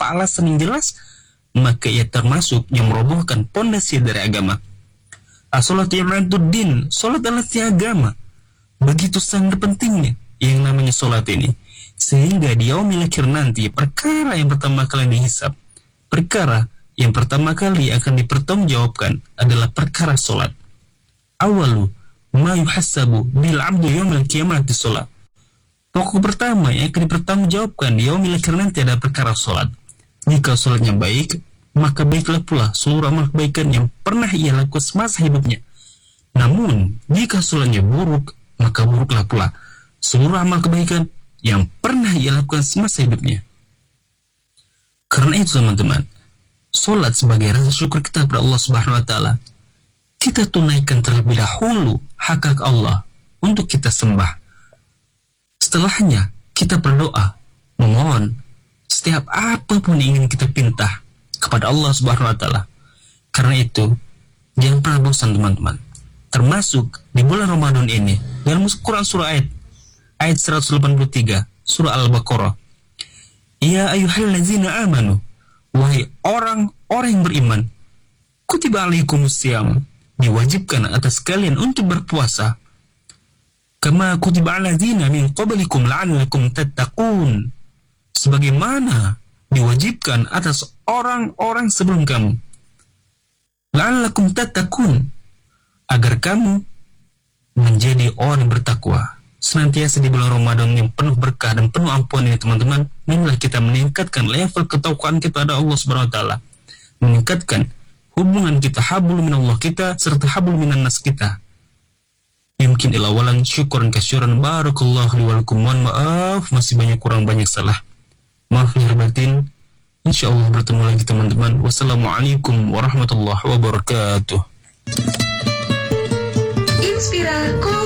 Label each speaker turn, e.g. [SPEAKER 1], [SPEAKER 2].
[SPEAKER 1] tanpa alasan yang jelas, maka ia termasuk yang merobohkan pondasi dari agama. As-salatu imaduddin, salat adalah tiang agama. Begitu sangat pentingnya yang namanya salat ini, sehingga di yaumil akhir nanti perkara yang pertama kali dihisab, perkara yang pertama kali akan dipertanggungjawabkan adalah perkara salat. Awalu ma yuhassabu bil 'abdu yaumil qiyamati salat. Pokok pertama yang akan dipertanggungjawabkan di yaumil akhir nanti adalah perkara salat. Jika salatnya baik, maka baiklah pula seluruh amal kebaikan yang pernah ia lakukan semasa hidupnya. Namun, jika salatnya buruk, maka buruklah pula seluruh amal kebaikan yang pernah ia lakukan semasa hidupnya. Karena itu teman-teman, salat sebagai rasa syukur kita kepada Allah Subhanahu wa taala, kita tunaikan terlebih dahulu hak Allah untuk kita sembah. Setelahnya, kita berdoa, memohon setiap apapun yang ingin kita pinta kepada Allah Subhanahu wa taala. Karena itu, jangan pernah bosan teman-teman. Termasuk di bulan Ramadan ini, dalam Quran surah ayat 183, surah Al-Baqarah. Ya ayyuhallazina amanu, wahai orang-orang yang beriman, kutiba alaikumusiyam, diwajibkan atas kalian untuk berpuasa. Kama kutiba aladzina min qablikum la'allakum tattaqun, sebagaimana diwajibkan atas orang-orang sebelum kamu. La'allakum tattaqun, agar kamu menjadi orang yang bertakwa. Senantiasa di bulan Ramadan yang penuh berkah dan penuh ampun ini teman-teman, inilah kita meningkatkan level ketakwaan kita pada Allah Subhanahu wa taala, meningkatkan hubungan kita, hablum minallah kita serta hablum minan nas kita. Mungkin ila walan syukuran kasyuran, barakallahu li wa lakum. Mohon maaf masih banyak kurang banyak salah, maaf lahir batin. Insyaallah bertemu lagi teman-teman. Wassalamualaikum warahmatullahi wabarakatuh.
[SPEAKER 2] Inspira